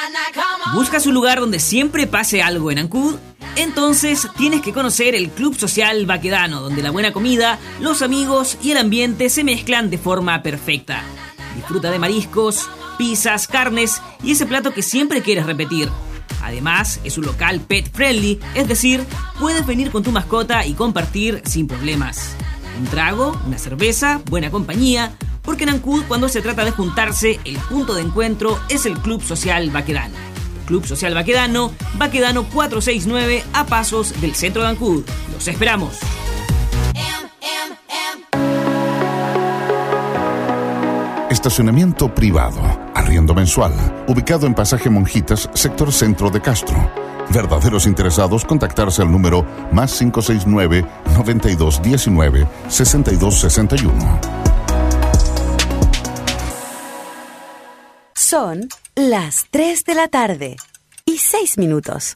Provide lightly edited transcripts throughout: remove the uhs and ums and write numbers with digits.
¿Buscas un lugar donde siempre pase algo en Ancud? Entonces tienes que conocer el Club Social Baquedano, donde la buena comida, los amigos y el ambiente se mezclan de forma perfecta. Disfruta de mariscos, pizzas, carnes y ese plato que siempre quieres repetir. Además, es un local pet friendly, es decir, puedes venir con tu mascota y compartir sin problemas. Un trago, una cerveza, buena compañía, porque en Ancud, cuando se trata de juntarse, el punto de encuentro es el Club Social Baquedano. Club Social Baquedano, Baquedano 469, a pasos del centro de Ancud. ¡Los esperamos! Estacionamiento privado, arriendo mensual, ubicado en Pasaje Monjitas, sector centro de Castro. Verdaderos interesados, contactarse al número +569 9219 6261. Son las 3 de la tarde y 6 minutos.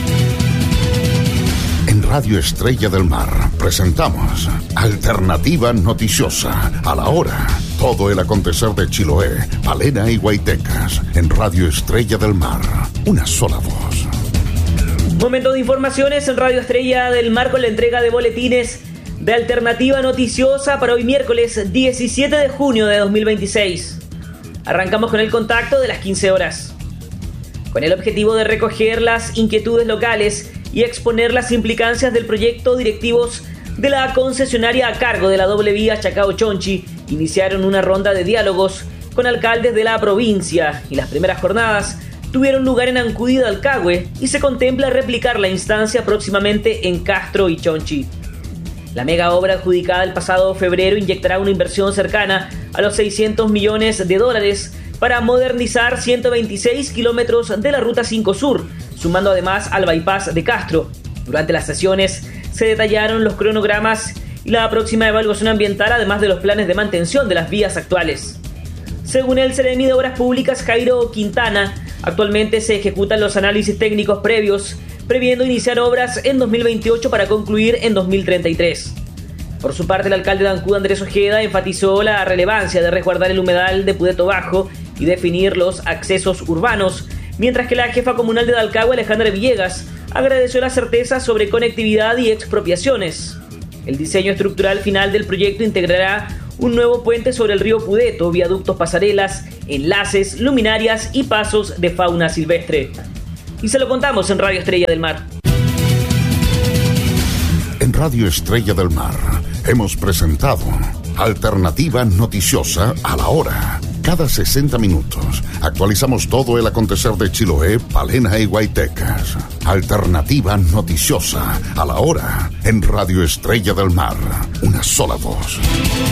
En Radio Estrella del Mar presentamos Alternativa Noticiosa, a la hora. Todo el acontecer de Chiloé, Palena y Guaitecas. En Radio Estrella del Mar, una sola voz. Momento de informaciones en Radio Estrella del Mar con la entrega de boletines de Alternativa Noticiosa para hoy miércoles 17 de junio de 2026. Arrancamos con el contacto de las 15 horas. Con el objetivo de recoger las inquietudes locales y exponer las implicancias del proyecto, directivos de la concesionaria a cargo de la doble vía Chacao-Chonchi iniciaron una ronda de diálogos con alcaldes de la provincia y las primeras jornadas tuvieron lugar en Ancud y Dalcahue y se contempla replicar la instancia próximamente en Castro y Chonchi. La mega obra adjudicada el pasado febrero inyectará una inversión cercana a los $600 millones para modernizar 126 kilómetros de la Ruta 5 Sur, sumando además al bypass de Castro. Durante las sesiones se detallaron los cronogramas y la próxima evaluación ambiental, además de los planes de mantención de las vías actuales. Según el Seremi de Obras Públicas Jairo Quintana, actualmente se ejecutan los análisis técnicos previos, previendo iniciar obras en 2028 para concluir en 2033. Por su parte, el alcalde de Ancud, Andrés Ojeda, enfatizó la relevancia de resguardar el humedal de Pudeto Bajo y definir los accesos urbanos, mientras que la jefa comunal de Dalcahue, Alejandra Villegas, agradeció la certeza sobre conectividad y expropiaciones. El diseño estructural final del proyecto integrará un nuevo puente sobre el río Pudeto, viaductos, pasarelas, enlaces, luminarias y pasos de fauna silvestre. Y se lo contamos en Radio Estrella del Mar. En Radio Estrella del Mar hemos presentado Alternativa Noticiosa, a la hora. Cada 60 minutos actualizamos todo el acontecer de Chiloé, Palena y Guaitecas. Alternativa Noticiosa, a la hora. En Radio Estrella del Mar, una sola voz.